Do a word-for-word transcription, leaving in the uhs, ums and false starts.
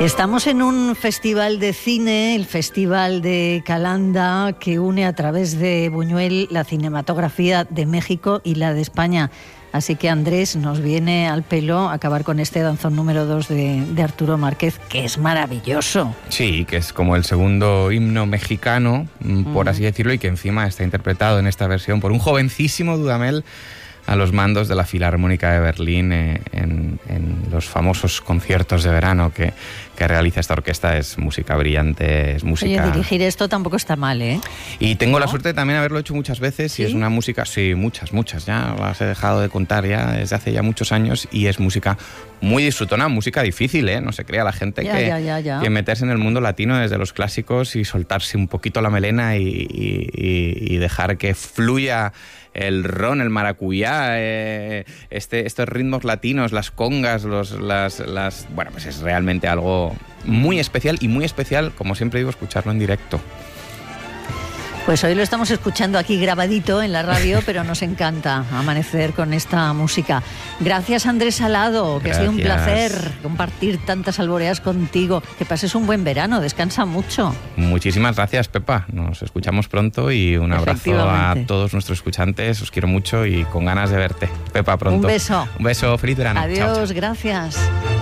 Estamos en un festival de cine, el Festival de Calanda, que une a través de Buñuel la cinematografía de México y la de España. Así que Andrés, nos viene al pelo acabar con este danzón número dos de, de Arturo Márquez, que es maravilloso. Sí, que es como el segundo himno mexicano, por mm. así decirlo, y que encima está interpretado en esta versión por un jovencísimo Dudamel a los mandos de la Filarmónica de Berlín eh, en, en los famosos conciertos de verano que, que realiza esta orquesta. Es música brillante, es música... Oye, dirigir esto tampoco está mal, ¿eh? Y tengo ¿No? la suerte de también haberlo hecho muchas veces. ¿Sí? Y es una música, sí, muchas, muchas, ya las he dejado de contar ya desde hace ya muchos años, y es música muy disfrutona, música difícil, ¿eh? No se crea la gente ya, que, ya, ya, ya. que meterse en el mundo latino desde los clásicos y soltarse un poquito la melena y, y, y, y dejar que fluya el ron, el maracuyá, eh, este, estos ritmos latinos, las congas, los, las, las... Bueno, pues es realmente algo muy especial, y muy especial, como siempre digo, escucharlo en directo. Pues hoy lo estamos escuchando aquí grabadito en la radio, pero nos encanta amanecer con esta música. Gracias, Andrés Salado, que Gracias. Ha sido un placer compartir tantas alboreas contigo. Que pases un buen verano, descansa mucho. Muchísimas gracias, Pepa. Nos escuchamos pronto y un abrazo a todos nuestros escuchantes. Os quiero mucho y con ganas de verte. Pepa, pronto. Un beso. Un beso, feliz verano. Adiós, chao, chao. Gracias.